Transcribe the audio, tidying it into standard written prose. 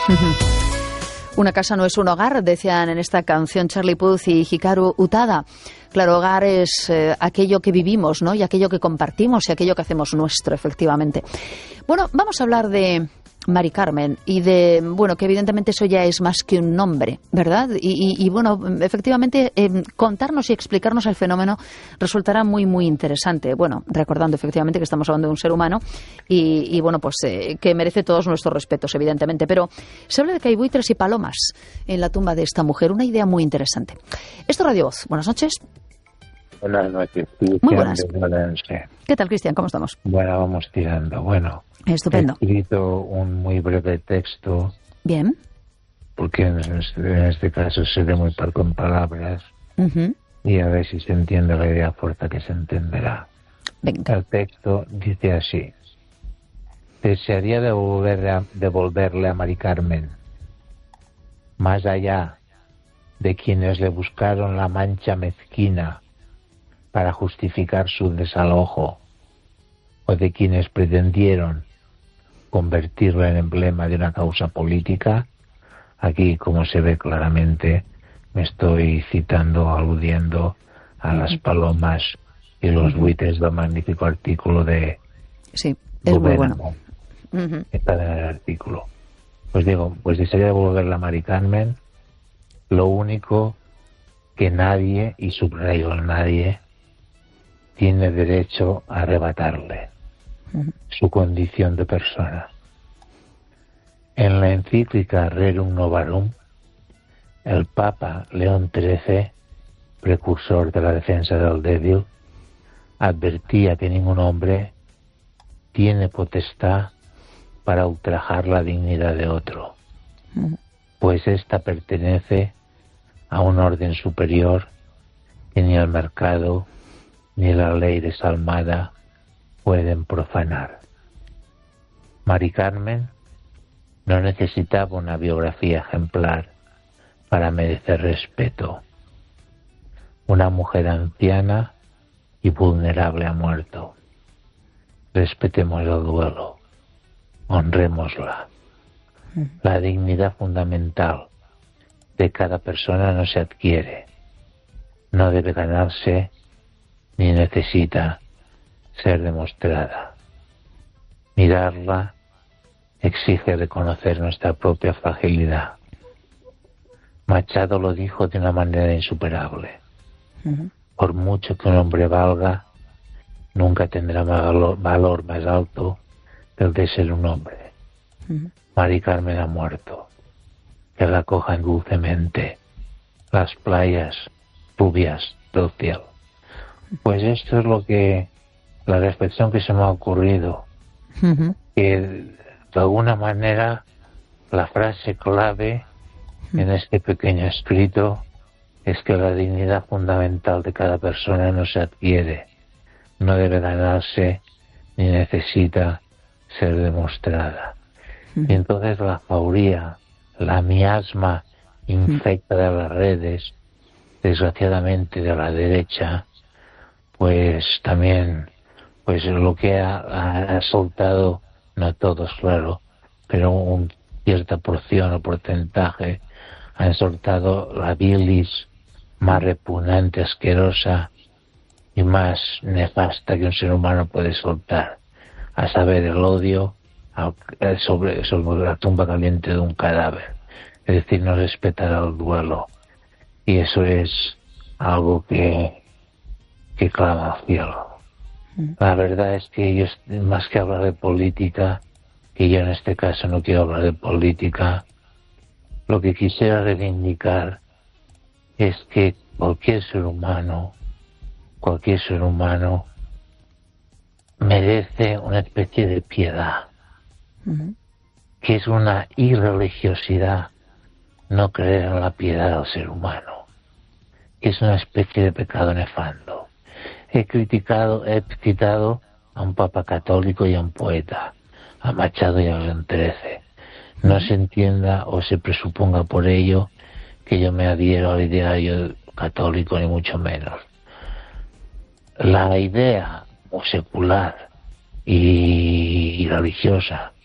Una casa no es un hogar, decían en esta canción Charlie Puth y Hikaru Utada. Claro, hogar es aquello que vivimos, ¿no? Y aquello que compartimos y aquello que hacemos nuestro, efectivamente. Bueno, vamos a hablar de Mari Carmen y de, bueno, que evidentemente eso ya es más que un nombre, ¿verdad? Y bueno, efectivamente, contarnos y explicarnos el fenómeno resultará muy, muy interesante. Bueno, recordando efectivamente que estamos hablando de un ser humano y bueno, pues que merece todos nuestros respetos, evidentemente. Pero se habla de que hay buitres y palomas en la tumba de esta mujer, una idea muy interesante. Esto es Radio Voz. Buenas noches. Buenas noches. Muy buenas. ¿Qué tal, Cristian? ¿Cómo estamos? Bueno, vamos tirando. Bueno, estupendo. He escrito un muy breve texto. Bien. Porque en este caso seré muy parco en palabras. Y a ver si se entiende la idea fuerte que se entenderá. Venga. El texto dice así: desearía devolverle a Mari Carmen, más allá de quienes le buscaron la mancha mezquina para justificar su desalojo, o de quienes pretendieron convertirla en emblema de una causa política. Aquí, como se ve claramente, me estoy citando, aludiendo a las palomas y los buitres del magnífico artículo de... Sí, es muy bueno. Está en el artículo. Pues digo, pues desearía devolverle a Mari Carmen lo único que nadie, y subrayo el nadie, tiene derecho a arrebatarle: su condición de persona. En la encíclica Rerum Novarum, el Papa León XIII, precursor de la defensa del débil, advertía que ningún hombre tiene potestad para ultrajar la dignidad de otro, pues ésta pertenece a un orden superior que ni el mercado ni la ley desalmada pueden profanar. Mari Carmen no necesitaba una biografía ejemplar para merecer respeto. Una mujer anciana y vulnerable ha muerto. Respetemos el duelo, honrémosla. La dignidad fundamental de cada persona no se adquiere, no debe ganarse ni necesita ser demostrada. Mirarla exige reconocer nuestra propia fragilidad. Machado lo dijo de una manera insuperable: por mucho que un hombre valga, nunca tendrá valor más alto que el de ser un hombre. Mari Carmen ha muerto. Que la cojan dulcemente las playas rubias del cielo. Pues esto es la reflexión que se me ha ocurrido. Que de alguna manera la frase clave en este pequeño escrito es que la dignidad fundamental de cada persona no se adquiere, no debe ganarse ni necesita ser demostrada. Y entonces la jauría, la miasma infecta de las redes, desgraciadamente de la derecha, pues también, pues lo que ha soltado, no todos, claro, pero una cierta porción o porcentaje, han soltado la bilis más repugnante, asquerosa y más nefasta que un ser humano puede soltar, a saber, el odio sobre la tumba caliente de un cadáver, es decir, no respetar el duelo. Y eso es algo que clama al cielo. La verdad es que ellos, más que hablar de política, y yo en este caso no quiero hablar de política, lo que quisiera reivindicar es que cualquier ser humano merece una especie de piedad, que es una irreligiosidad no creer en la piedad del ser humano, que es una especie de pecado nefando. He citado a un papa católico y a un poeta, a Machado y a León XIII. No se entienda o se presuponga por ello que yo me adhiero al ideario católico, ni mucho menos. La idea secular y religiosa